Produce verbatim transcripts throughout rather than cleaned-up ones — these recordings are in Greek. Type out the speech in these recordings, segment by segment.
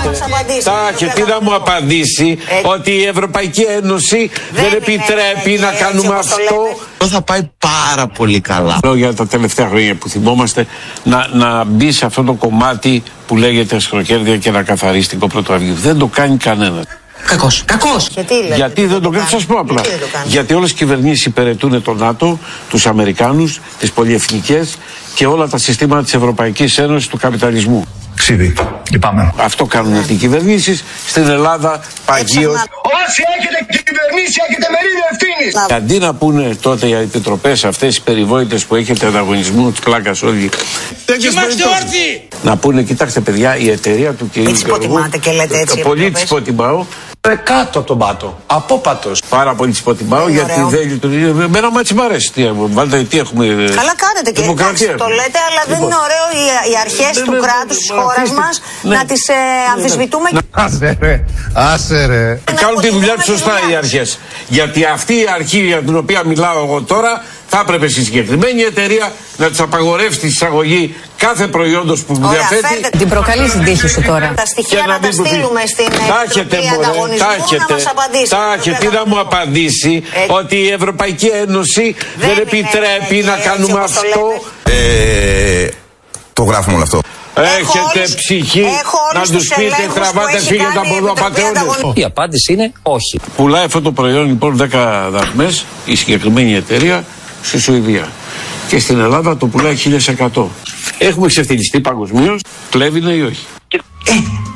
Τάχε, τι να μου απαντήσει, ότι η Ευρωπαϊκή Ένωση δεν επιτρέπει να κάνουμε αυτό. Θα πάει πάρα πολύ καλά. Για τα τελευταία χρόνια που θυμόμαστε να, να μπει σε αυτό το κομμάτι που λέγεται σχροκέρδια και να καθαρίσει την Κοπρωτοαυγή. Δεν το κάνει κανένα. Κακός, κακός. Γιατί, Γιατί δεν το κάνει, σας πω απλά. Γιατί όλες οι κυβερνήσεις υπηρετούν το ΝΑΤΟ, τους Αμερικάνους, τις πολυεθνικές και όλα τα συστήματα της Ευρωπαϊκής Ένωσης του καπιταλισμού. Ξύδι, λυπάμαι. Αυτό κάνουν οι κυβερνήσεις στην Ελλάδα παγίως. Όσοι έχετε κυβερνήσει έχετε μερίδιο ευθύνης. Αντί να πούνε τότε οι επιτροπές αυτές οι περιβόητες που έχετε ανταγωνισμού της πλάκας όλοι. Είμαστε όρθιοι. Να πούνε, κοιτάξτε παιδιά, η εταιρεία του κυρίου Μην τις υποτιμάτε και λέτε έτσι. Πολύ τις υποτιμάω. Κάτω από τον πάτο. Απόπατος. Πάρα πολύ τις υποτιμάω γιατί δεν λειτουργεί. Εμένα μου έτσι μ' αρέσει. Τι, βάλτε, τι έχουμε. Καλά κάνετε και εντάξει, το λέτε, αλλά δεν είναι ωραίο οι, οι αρχές του κράτους της χώρας μας να τις ε, αμφισβητούμε. Άσε ρε. Άσε ρε. Κάνουν τη δουλειά τους σωστά οι αρχές. Γιατί αυτή η αρχή για την οποία μιλάω εγώ τώρα θα έπρεπε στη συγκεκριμένη εταιρεία να της απαγορεύσει τη εισαγωγή κάθε προϊόντος που διαθέτει. Την προκαλεί την τύχη σου τώρα. Τα στοιχεία να τα στείλουμε στην Επιτροπή Ανταγωνισμού να μας απαντήσει. Τάχε, τι να μου απαντήσει, ότι η Ευρωπαϊκή Ένωση δεν επιτρέπει να κάνουμε αυτό. Ε, το γράφουμε όλο αυτό. Έχετε ψυχή να τους πείτε τραβάτε, φύγετε από εδώ, απατεώνες. Η απάντηση είναι όχι. Πουλάει αυτό το προϊόν λοιπόν δέκα δραχμές η συγκεκριμένη εταιρεία στη Σουηδία. Και στην Ελλάδα το πουλάει χίλια εκατό. Έχουμε ξεφτυλιστεί παγκοσμίως, κλέβει ναι ή όχι. Ε.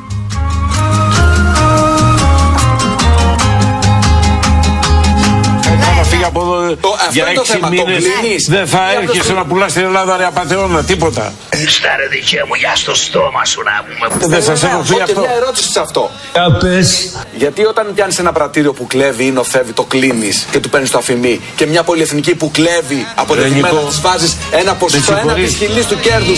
Από εδώ το, για έξι μήνες δεν θα έρχεσαι να πουλάς στην Ελλάδα ρε απατεώνα, τίποτα. Στάρε δικαί μου, για στο στόμα σου να πούμε. Δεν σας ενοχλεί αυτό. Και μια ερώτηση σε αυτό. Πες. Γιατί όταν πιάνεις ένα πρατήριο που κλέβει ή νοθεύει, το κλείνεις και του παίρνεις το αφημί, και μια πολυεθνική που κλέβει αποτελεσμένα της βάζεις ένα ποσοστό, ένα της χιλής του κέρδους.